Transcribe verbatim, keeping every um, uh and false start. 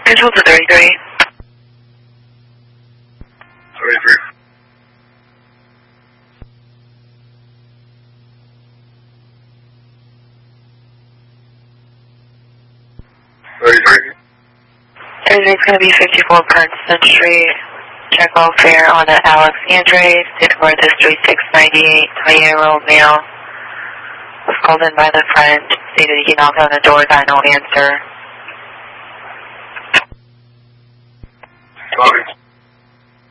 Control to thirty-three. thirty-three. thirty-three. thirty-three is going to be fifty-four Princeton Street. Check all fare on the Alex Andres. Date of birth is three six ninety-eight. twenty-eight year old male. Was called in by the friend. Stated he knocked on the door, got no answer.